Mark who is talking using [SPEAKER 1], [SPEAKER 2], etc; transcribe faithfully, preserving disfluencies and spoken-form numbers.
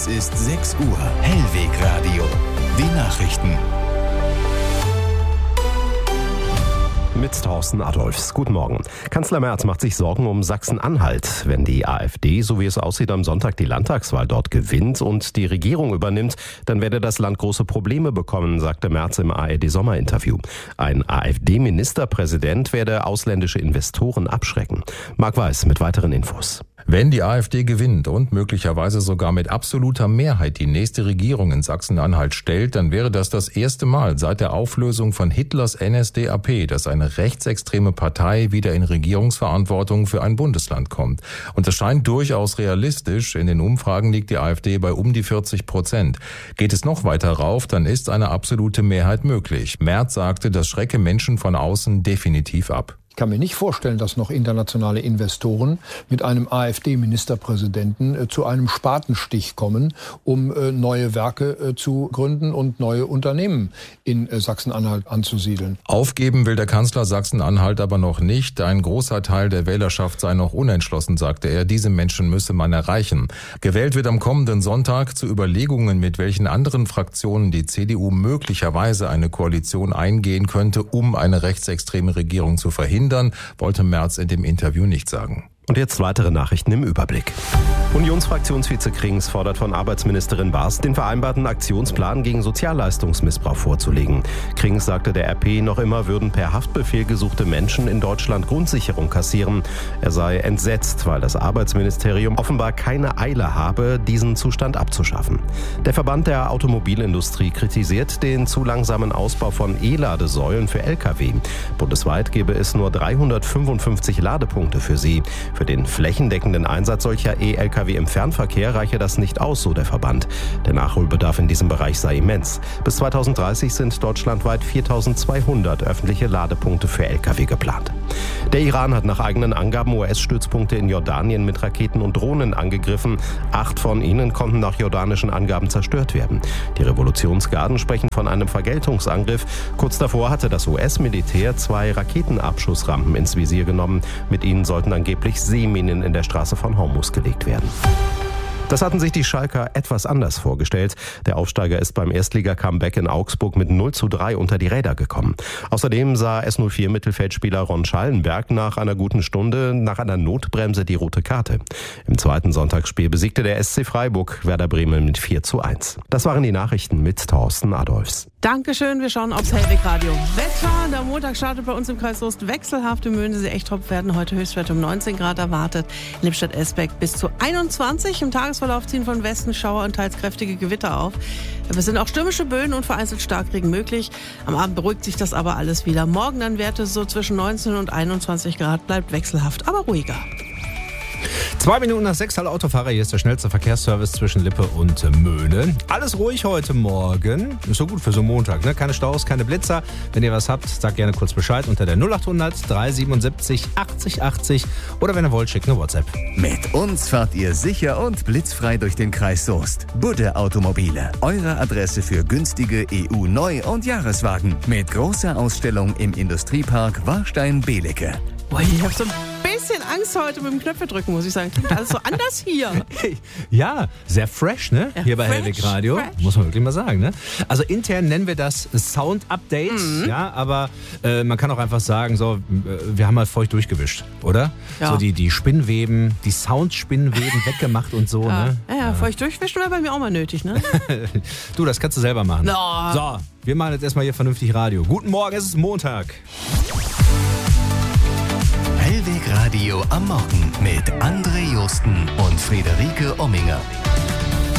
[SPEAKER 1] Es ist sechs Uhr. Hellwegradio. Die Nachrichten.
[SPEAKER 2] Mit Thorsten Adolfs. Guten Morgen. Kanzler Merz macht sich Sorgen um Sachsen-Anhalt. Wenn die AfD, so wie es aussieht, am Sonntag die Landtagswahl dort gewinnt und die Regierung übernimmt, dann werde das Land große Probleme bekommen, sagte Merz im A R D-Sommerinterview. Ein AfD-Ministerpräsident werde ausländische Investoren abschrecken. Marc Weiß mit weiteren Infos.
[SPEAKER 3] Wenn die AfD gewinnt und möglicherweise sogar mit absoluter Mehrheit die nächste Regierung in Sachsen-Anhalt stellt, dann wäre das das erste Mal seit der Auflösung von Hitlers N S D A P, dass eine rechtsextreme Partei wieder in Regierungsverantwortung für ein Bundesland kommt. Und das scheint durchaus realistisch. In den Umfragen liegt die AfD bei um die vierzig Prozent. Geht es noch weiter rauf, dann ist eine absolute Mehrheit möglich. Merz sagte, das schrecke Menschen von außen definitiv ab.
[SPEAKER 4] Ich kann mir nicht vorstellen, dass noch internationale Investoren mit einem AfD-Ministerpräsidenten äh, zu einem Spatenstich kommen, um äh, neue Werke äh, zu gründen und neue Unternehmen in äh, Sachsen-Anhalt anzusiedeln.
[SPEAKER 3] Aufgeben will der Kanzler Sachsen-Anhalt aber noch nicht. Ein großer Teil der Wählerschaft sei noch unentschlossen, sagte er. Diese Menschen müsse man erreichen. Gewählt wird am kommenden Sonntag. Zu Überlegungen, mit welchen anderen Fraktionen die C D U möglicherweise eine Koalition eingehen könnte, um eine rechtsextreme Regierung zu verhindern, wollte Merz in dem Interview nicht sagen.
[SPEAKER 2] Und jetzt weitere Nachrichten im Überblick. Unionsfraktionsvize Krings fordert von Arbeitsministerin Baas, den vereinbarten Aktionsplan gegen Sozialleistungsmissbrauch vorzulegen. Krings sagte der R P, noch immer würden per Haftbefehl gesuchte Menschen in Deutschland Grundsicherung kassieren. Er sei entsetzt, weil das Arbeitsministerium offenbar keine Eile habe, diesen Zustand abzuschaffen. Der Verband der Automobilindustrie kritisiert den zu langsamen Ausbau von E-Ladesäulen für L K W. Bundesweit gäbe es nur dreihundertfünfundfünfzig Ladepunkte für sie. Für den flächendeckenden Einsatz solcher E-L K W im Fernverkehr reiche das nicht aus, so der Verband. Der Nachholbedarf in diesem Bereich sei immens. Bis zweitausenddreißig sind deutschlandweit viertausendzweihundert öffentliche Ladepunkte für L K W geplant. Der Iran hat nach eigenen Angaben U S-Stützpunkte in Jordanien mit Raketen und Drohnen angegriffen. Acht von ihnen konnten nach jordanischen Angaben zerstört werden. Die Revolutionsgarden sprechen von einem Vergeltungsangriff. Kurz davor hatte das U S-Militär zwei Raketenabschussrampen ins Visier genommen. Mit ihnen sollten angeblich Seeminen in der Straße von Hormuz gelegt werden. Das hatten sich die Schalker etwas anders vorgestellt. Der Aufsteiger ist beim Erstliga-Comeback in Augsburg mit null zu drei unter die Räder gekommen. Außerdem sah S null vier Mittelfeldspieler Ron Schallenberg nach einer guten Stunde nach einer Notbremse die rote Karte. Im zweiten Sonntagsspiel besiegte der S C Freiburg Werder Bremen mit vier zu eins. Das waren die Nachrichten mit Thorsten Adolfs.
[SPEAKER 5] Dankeschön, wir schauen aufs Hellwegradio. Wetter, der Montag startet bei uns im Kreis Soest wechselhaft. Im Möhnesee-Echtropf werden heute Höchstwerte um neunzehn Grad erwartet. In Lippstadt-Esbeck bis zu einundzwanzig. Im Tagesverlauf ziehen von Westen Schauer und teils kräftige Gewitter auf. Es sind auch stürmische Böen und vereinzelt Starkregen möglich. Am Abend beruhigt sich das aber alles wieder. Morgen dann Werte so zwischen neunzehn und einundzwanzig Grad, bleibt wechselhaft, aber ruhiger.
[SPEAKER 6] Zwei Minuten nach sechs, hallo Autofahrer, hier ist der schnellste Verkehrsservice zwischen Lippe und Möhne. Alles ruhig heute Morgen, ist so gut für so einen Montag, ne? Keine Staus, keine Blitzer. Wenn ihr was habt, sagt gerne kurz Bescheid unter der null acht hundert dreihundertsiebenundsiebzig achtzig achtzig oder wenn ihr wollt, schickt eine WhatsApp.
[SPEAKER 1] Mit uns fahrt ihr sicher und blitzfrei durch den Kreis Soest. Budde Automobile, eure Adresse für günstige E U-Neu- und Jahreswagen. Mit großer Ausstellung im Industriepark Warstein-Belecke.
[SPEAKER 5] Boah, ich hab so ein bisschen Angst heute mit dem Knöpfe drücken, muss ich sagen. Klingt alles so anders hier.
[SPEAKER 6] Ja, sehr fresh, ne?
[SPEAKER 5] Ja,
[SPEAKER 6] hier bei
[SPEAKER 5] fresh,
[SPEAKER 6] Hellwegradio.
[SPEAKER 5] fresh.
[SPEAKER 6] Muss man wirklich mal sagen, ne? Also intern nennen wir das Sound Update,
[SPEAKER 5] Mhm.
[SPEAKER 6] ja, aber äh, man kann auch einfach sagen, so, äh, wir haben mal feucht durchgewischt, oder?
[SPEAKER 5] Ja.
[SPEAKER 6] So die, die Spinnweben, die Soundspinnweben weggemacht und so,
[SPEAKER 5] Ja,
[SPEAKER 6] ne?
[SPEAKER 5] ja, ja, feucht durchwischen wäre bei mir auch mal nötig, ne?
[SPEAKER 6] Du, das kannst du selber machen.
[SPEAKER 5] No.
[SPEAKER 6] So, wir machen jetzt erstmal hier vernünftig Radio. Guten Morgen, es ist Montag.
[SPEAKER 1] Hellwegradio am Morgen mit André Josten und Friederike Omminger.